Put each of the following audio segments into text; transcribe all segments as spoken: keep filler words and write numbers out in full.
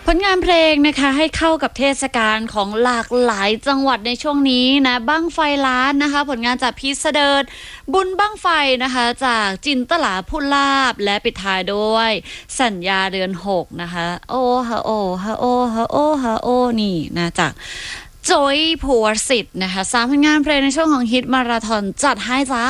ผลงานเพลงนะคะให้เข้ากับเทศกาลของหลากหลายจังหวัดในช่วงนี้นะบั้งไฟล้านนะคะผลงานจากพีชเสดิร์ดบุญบั้งไฟนะคะจากจินตลาภูลาภและปิดท้ายด้วยสัญญาเดือนหกนะคะโอ้ฮะโอ้ฮะโอ้ฮะโอ้ฮะโอ้นี่นะจากโจยภูวสิทธิ์นะคะสามผลงานเพลงในช่วงของฮิตมาราธอนจัดให้จ้า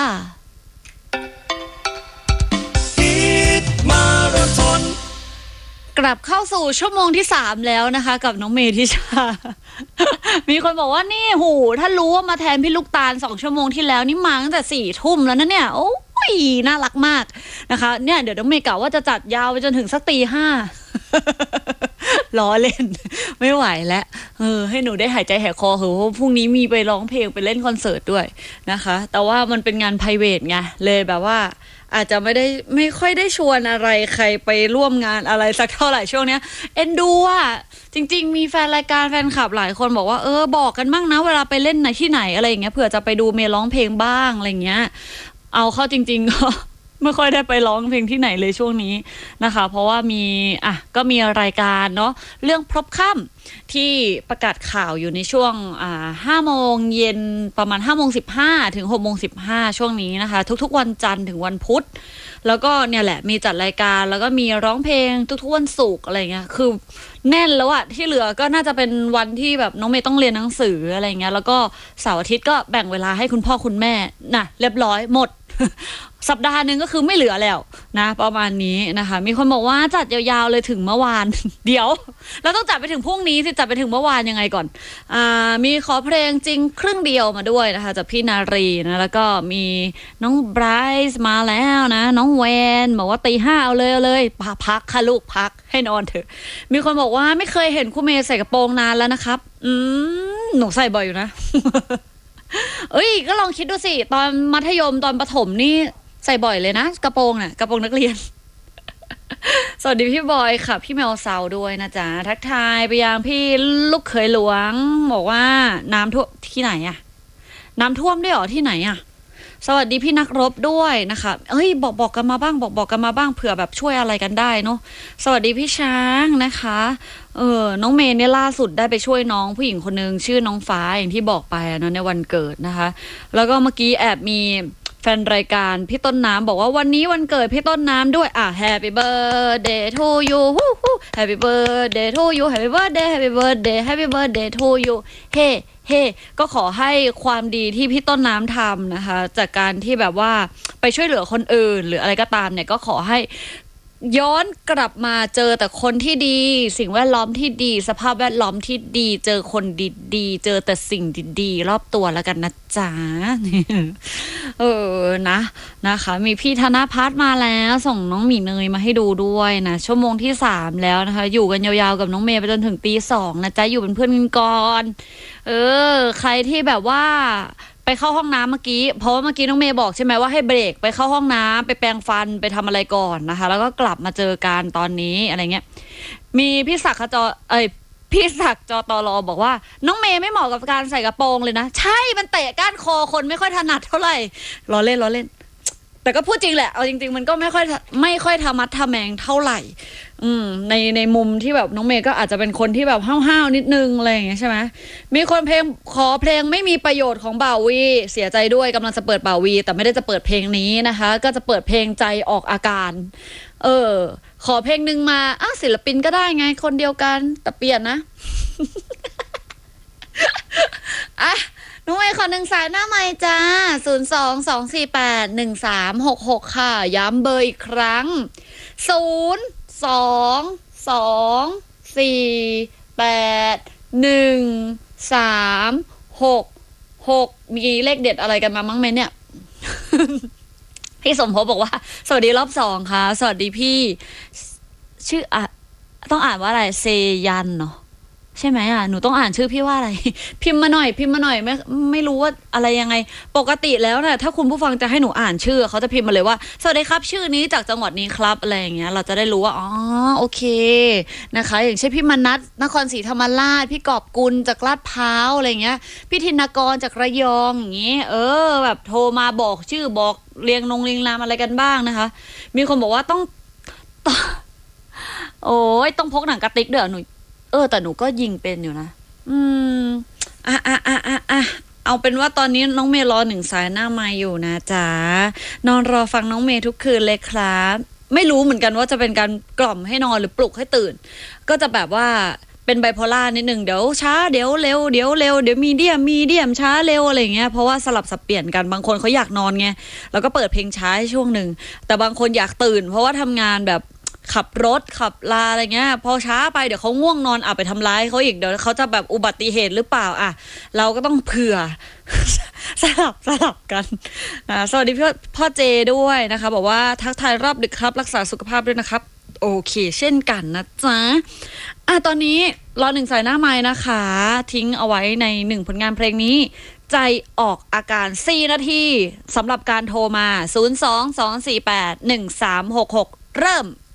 ฮิตมาราธอนกลับเข้าสู่ชั่วโมงที่สามแล้วนะคะกับน้องเมธิชา มีคนบอกว่านี่หูถ้ารู้ว่ามาแทนพี่ลูกตาลสองชั่วโมงที่แล้วนี่มาตั้งแต่สี่ทุ่มแล้วนะเนี่ยโอ้ยน่ารักมากนะคะเนี่ยเดี๋ยวน้องเมย์กล่าวว่าจะจัดยาวไปจนถึงสักตีห้า ล้อเล่นไม่ไหวแล้วเออให้หนูได้หายใจแหกคอเหอะเพราะพรุ่งนี้มีไปร้องเพลงไปเล่นคอนเสิร์ตด้วยนะคะแต่ว่ามันเป็นงานไพรเวทไงเลยแบบว่าอาจจะไม่ได้ไม่ค่อยได้ชวนอะไรใครไปร่วมงานอะไรสักเท่าไหร่ช่วงเนี้ยเอ็นดูอ่ะจริงๆมีแฟนรายการแฟนคลับหลายคนบอกว่าเออบอกกันบ้างนะเวลาไปเล่นไหนที่ไหนอะไรอย่างเงี้ยเผื่อจะไปดูเมย์ร้องเพลงบ้างอะไรเงี้ยเอาเข้าจริงๆก็ไม่ค่อยได้ไปร้องเพลงที่ไหนเลยช่วงนี้นะคะเพราะว่ามีอ่ะก็มีรายการเนาะเรื่องพรบค่ำที่ประกาศข่าวอยู่ในช่วงอ่าห้าโมงเย็นประมาณห้าโมงสิบห้าถึงหกโมงสิบห้าช่วงนี้นะคะทุกๆวันจันทร์ถึงวันพุธแล้วก็เนี่ยแหละมีจัดรายการแล้วก็มีร้องเพลงทุกๆวันศุกร์อะไรเงี้ยคือแน่นแล้วอะที่เหลือก็น่าจะเป็นวันที่แบบน้องเมย์ต้องเรียนหนังสืออะไรเงี้ยแล้วก็เสาร์อาทิตย์ก็แบ่งเวลาให้คุณพ่อคุณแม่น่ะเรียบร้อยหมด สัปดาห์นึงก็คือไม่เหลือแล้วนะประมาณนี้นะคะมีคนบอกว่าจัดยาวๆเลยถึงเมื่อวาน เดี๋ยวเราต้องจัดไปถึงพรุ่งนี้สิจัดไปถึงเมื่อวานยังไงก่อนอ่ามีขอเพลงจริงครึ่งเดียวมาด้วยนะคะจากพี่นารีนะแล้วก็มีน้องไบรซ์มาแล้วนะน้องแวนบอกว่าตีห้าเอาเลยเอาเลยพักค่ะลูกพักให้นอนเถอะมีคนบอกว่าไม่เคยเห็นคุณเมย์ใส่กระโปรงนานแล้วนะครับอืมหนูใส่บ่อยอยู่นะ เอ้ยก็ลองคิดดูสิตอนมัธยมตอนประถมนี่ใส่บ่อยเลยนะกระโปรงน่ะกระโปรงนักเรียน สวัสดีพี่บอยค่ะพี่แมวเซาด้วยนะจ๊ะทักทายไปยังพี่ลูกเขยหลวงบอกว่าน้ำท่วมที่ไหนอะน้ำท่วมด้วยเหรอที่ไหนอะสวัสดีพี่นักรบด้วยนะคะเอ้ยบอกบอกกันมาบ้างบอกบอกกันมาบ้างเผื่อแบบช่วยอะไรกันได้เนาะสวัสดีพี่ช้างนะคะเออน้องเมย์เนี่ยล่าสุดได้ไปช่วยน้องผู้หญิงคนนึงชื่อน้องฟ้าอย่างที่บอกไปเนาะในวันเกิดนะคะแล้วก็เมื่อกี้แอบมีแฟนรายการพี่ต้นน้ำบอกว่าวันนี้วันเกิดพี่ต้นน้ำด้วยอ่ะ Happy birthday to you Happy birthday to you Happy birthday Happy birthday Happy birthday to you เฮ้เฮ้ก็ขอให้ความดีที่พี่ต้นน้ำทำนะคะจากการที่แบบว่าไปช่วยเหลือคนอื่นหรืออะไรก็ตามเนี่ยก็ขอให้ย้อนกลับมาเจอแต่คนที่ดีสิ่งแวดล้อมที่ดีสภาพแวดล้อมที่ดีเจอคนดีๆเจอแต่สิ่งดีๆรอบตัวแล้วกันนะจ๊ะ เออนะนะคะมีพี่ธนภัทรมาแล้วส่งน้องหมีเนยมาให้ดูด้วยนะชั่วโมงที่สามแล้วนะคะอยู่กันยาวๆกับน้องเมย์ไปจนถึงตีสองนะจ๊ะอยู่เป็นเพื่อนกันก่อนเออใครที่แบบว่าไปเข้าห้องน้ำเมื่อกี้เพราะว่าเมื่อกี้น้องเมย์บอกใช่ไหมว่าให้เบรกไปเข้าห้องน้ำไปแปรงฟันไปทำอะไรก่อนนะคะแล้วก็กลับมาเจอกันตอนนี้อะไรเงี้ยมีพี่ศักดิ์ขจรเอ้ยพี่ศักดิ์จตรบอกว่าน้องเมย์ไม่เหมาะกับการใส่กระโปรงเลยนะใช่มันเตะก้านคอคนไม่ค่อยถนัดเท่าไหร่ล้อเล่นล้อเล่นแต่ก็พูดจริงแหละเอาจริงๆมันก็ไม่ค่อยไม่ค่อยทะมัดทะแมงเท่าไหร่อืมในในมุมที่แบบน้องเมย์ก็อาจจะเป็นคนที่แบบห้าวๆนิดนึงอะไรอย่างเงี้ยใช่ไหมมีคนเพลงขอเพลงไม่มีประโยชน์ของบ่าววีเสียใจด้วยกำลังจะเปิดบ่าววีแต่ไม่ได้จะเปิดเพลงนี้นะคะก็จะเปิดเพลงใจออกอาการเออขอเพลงนึงมาอ้าวศิลปินก็ได้ไงคนเดียวกันแต่เปลี่ยนนะ อ่ะน้องเมย์ขอหนึ่งสายหน้าไมค์จ้าศูนย์สอง สอง สี่ แปด หนึ่ง สาม หก หกค่ะย้ำเบอร์อีกครั้งศูนย์สองสองสี่แปดหนึ่งสามหกหกมีเลขเด็ดอะไรกันมามั้งไหมเนี่ย พี่สมภพบอกว่าสวัสดีรอบสองค่ะสวัสดีพี่ชื่ออ่ะต้องอ่านว่าอะไรเซยันเนาะใช่ไหมอ่ะหนูต้องอ่านชื่อพี่ว่าอะไร พิมพ์มาหน่อยพิมพ์มาหน่อยไม่ไม่รู้ว่าอะไรยังไงปกติแล้วเนี่ยถ้าคุณผู้ฟังจะให้หนูอ่านชื่อเขาจะพิมพ์มาเลยว่าสวัสดีครับชื่อนี้จากจังหวัดนี้ครับอะไรอย่างเงี้ยเราจะได้รู้ว่าอ๋อโอเคนะคะอย่างเช่นพี่มนัสนครศรีธรรมราชพี่กอบกุลจากลาดพร้าวอะไรเงี้ยพี่ธินกรจากระยองอย่างงี้เออแบบโทรมาบอกชื่อบอกเรียงนงเรียงนามอะไรกันบ้างนะคะมีคนบอกว่าต้อง โอ้ยต้องพกหนังกระติกเด้อหนูอแต่หนูก็ยิงเป็นอยู่นะอืมอ่ะอ่ะอ่ะอ่ะอ่ะเอาเป็นว่าตอนนี้น้องเมย์รอหนึ่งสายหน้าไมค์อยู่นะจ๊ะนอนรอฟังน้องเมย์ทุกคืนเลยครับไม่รู้เหมือนกันว่าจะเป็นการกล่อมให้นอนหรือปลุกให้ตื่นก็จะแบบว่าเป็นไบโพล่านิดนึงเดี๋ยวช้าเดี๋ยวเร็วเดี๋ยวเร็วเดี๋ยวมีเดียมมีเดียมช้าเร็วอะไรเงี้ยเพราะว่าสลับสับเปลี่ยนกันบางคนเขาอยากนอนไงแล้วก็เปิดเพลงช้าช่วงหนึ่งแต่บางคนอยากตื่นเพราะว่าทำงานแบบขับรถขับลาอะไรเงี้ยพอช้าไปเดี๋ยวเขาง่วงนอนอ่ะไปทำร้ายเขาอีกเดี๋ยวเขาจะแบบอุบัติเหตุหรือเปล่าอ่ะเราก็ต้องเผื่อ สลับสลับกันอ่าสวัสดีพ่อพ่อเจด้วยนะคะบอกว่าทักทายรอบดึกครับรักษาสุขภาพด้วยนะครับโอเคเช่นกันนะจ๊ะอ่ะตอนนี้รอหนึ่งสายหน้าไม้นะคะทิ้งเอาไว้ในหนึ่งผลงานเพลงนี้ใจออกอาการสี่นาทีสำหรับการโทรมาศูนย์ สอง สอง สี่ แปด หนึ่ง สาม หก หกเริ่ม